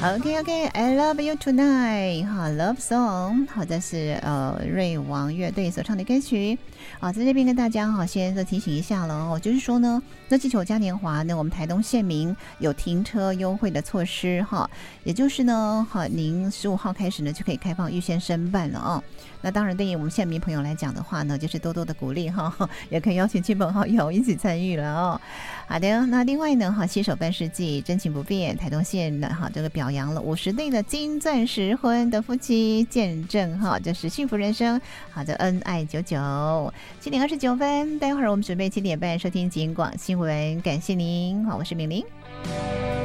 OK OK，I love you tonight， 好 ，Love Song， 好，这是瑞王乐队所唱的歌曲。好，在这边跟大家先提醒一下了哦，就是说呢，那气球嘉年华呢，我们台东县民有停车优惠的措施哈，也就是呢，您15号开始呢就可以开放预先申办了哦。那当然，对于我们县民朋友来讲的话呢，就是多多的鼓励哈，也可以邀请亲朋好友一起参与了哦。好的，那另外呢，携手办世纪，真情不变，台东县呢，这个表扬了50对的金钻石婚的夫妻，见证就是幸福人生，好的恩爱久久。7点29分，待会儿我们准备7点半收听警广新闻，感谢您，好，我是敏玲。